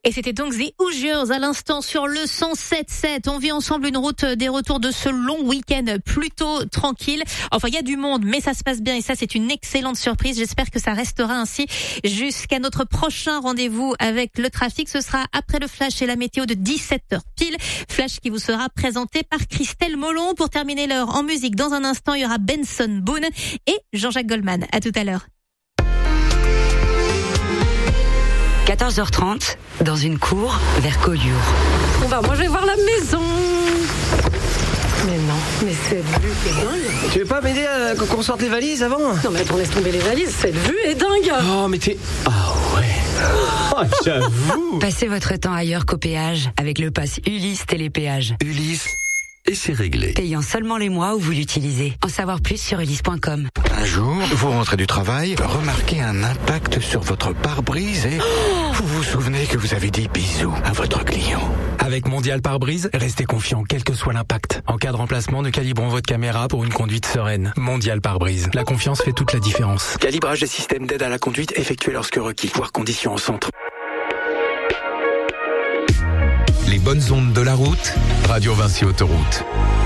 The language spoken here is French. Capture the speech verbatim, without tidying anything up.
Et c'était donc The Hoosiers à l'instant sur le cent sept sept. On vit ensemble une route des retours de ce long week-end plutôt tranquille. Enfin, il y a du monde, mais ça se passe bien et ça, c'est une excellente surprise. J'espère que ça restera ainsi jusqu'à notre prochain rendez-vous avec le trafic. Ce sera après le flash et la météo de dix-sept heures pile. Flash qui vous sera présenté par Christelle Molon. Pour terminer l'heure en musique, dans un instant, il y aura Benson Boone et Jean-Jacques Goldman. À tout à l'heure. quatorze heures trente, dans une cour vers Collioure. Bon bah moi je vais voir la maison. Mais non, mais cette vue est dingue. Tu veux pas m'aider à qu'on sorte les valises avant? Non mais attends, laisse tomber les valises, cette vue est dingue. Oh mais t'es... Ah ouais. Oh, j'avoue. Passez votre temps ailleurs qu'au péage avec le pass Ulysse Télépéage. Ulysse, et c'est réglé. Payant seulement les mois où vous l'utilisez. En savoir plus sur ulysse point com. Un jour, vous rentrez du travail, remarquez un impact sur votre pare-brise et oh vous vous souvenez que vous avez dit bisous à votre client. Avec Mondial Pare-Brise, restez confiant quel que soit l'impact. En cas de remplacement, nous calibrons votre caméra pour une conduite sereine. Mondial Pare-Brise. La confiance fait toute la différence. Calibrage des systèmes d'aide à la conduite effectué lorsque requis. Voire conditions en centre. Les bonnes ondes de la route, Radio Vinci Autoroute.